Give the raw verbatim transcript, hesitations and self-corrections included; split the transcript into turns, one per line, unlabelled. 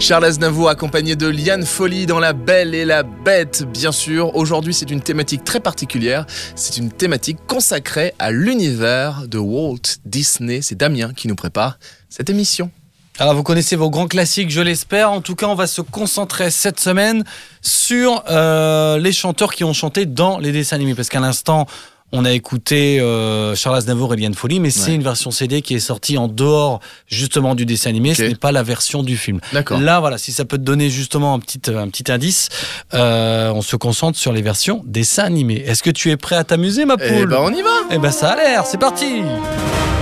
Charles Aznavour accompagné de Liane Folly dans La Belle et la Bête, bien sûr. Aujourd'hui, c'est une thématique très particulière. C'est une thématique consacrée à l'univers de Walt Disney. C'est Damien qui nous prépare cette émission.
Alors vous connaissez vos grands classiques, je l'espère. En tout cas, on va se concentrer cette semaine sur euh, les chanteurs qui ont chanté dans les dessins animés. Parce qu'à l'instant, on a écouté euh, Charles Aznavour et Liane Folly, mais ouais. c'est une version C D qui est sortie en dehors justement du dessin animé. Okay. Ce n'est pas la version du film.
D'accord.
Là, voilà, si ça peut te donner justement un petit, un petit indice, euh, on se concentre sur les versions dessin animé. Est-ce que tu es prêt à t'amuser, ma poule ?
Eh ben, on y va.
Eh ben, ça a l'air. C'est parti.